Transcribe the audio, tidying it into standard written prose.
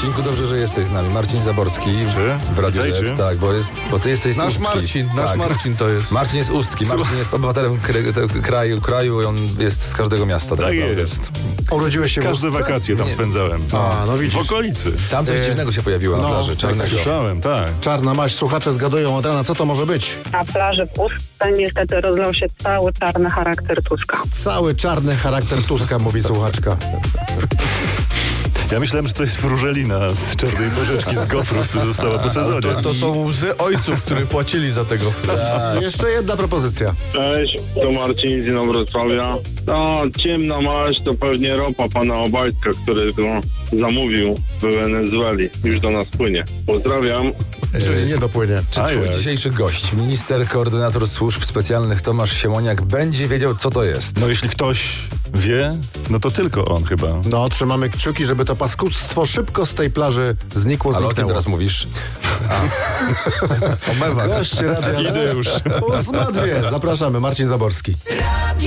Marcinku, dobrze, że jesteś z nami. Marcin Zaborski w Radiu Z. Tak, bo ty jesteś z Nasz Ustki. Marcin, nasz Marcin to jest. Marcin jest Ustki, Marcin jest obywatelem kraju i on jest z każdego miasta. Tak jest. Urodziłeś się Każde w Ustce? wakacje tam spędzałem. A, no W widzisz. okolicy. Tam coś dziwnego się pojawiło na plaży. Czarnego. Słyszałem, tak. Czarna maść, słuchacze zgadują od rana, co to może być? Na plaży w Ustce niestety rozlał się cały czarny charakter Tuska. Cały czarny charakter Tuska, mówi słuchaczka. Ja myślałem, że to jest wróżelina z czarnej porzeczki z gofrów, co została po sezonie. To są łzy ojców, którzy płacili za tego. Jeszcze jedna propozycja. Cześć, to Marcin z Inowrocławia. Ta ciemna maść to pewnie ropa pana Obajtka, który go zamówił w Wenezueli. Już do nas płynie. Pozdrawiam. Czyli nie dopłynie. Czy twój dzisiejszy gość, minister, koordynator służb specjalnych Tomasz Siemoniak będzie wiedział, co to jest? No jeśli ktoś wie, no to tylko on chyba. No, trzymamy kciuki, żeby to paskudztwo szybko z tej plaży znikło, Ale o zniknęło. tym teraz mówisz? Gość Radia Z. Idę już. 8:02. Zapraszamy, Marcin Zaborski.